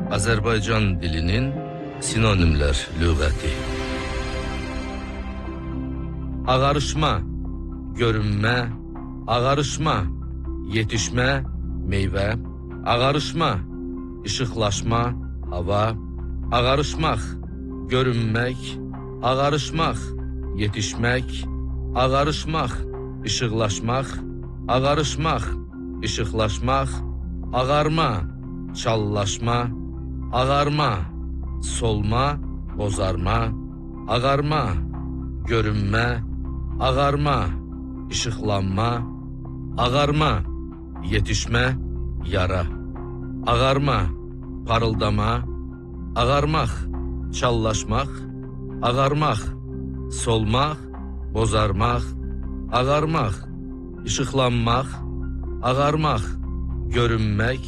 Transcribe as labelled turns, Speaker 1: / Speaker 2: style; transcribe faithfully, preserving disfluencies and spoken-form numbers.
Speaker 1: Azərbaycan dilinin sinonimlər lüğəti. Ağarışma, görünmə, ağarışma, yetişmə, meyvə, ağarışma, işıqlaşma, hava, ağarışmaq, görünmək, ağarışmaq, yetişmək, ağarışmaq, işıqlaşmaq, ağarışmaq, işıqlaşmaq, ağarma, çallaşma, ağarma, solma, bozarma, ağarma, görünmə, ağarma, işıqlanma, ağarma, yetişmə, yara, ağarma, parıldama, ağarmaq, çallaşmaq, ağarmaq, solmaq, bozarmaq, ağarmaq, işıqlanmaq, ağarmaq, görünmək,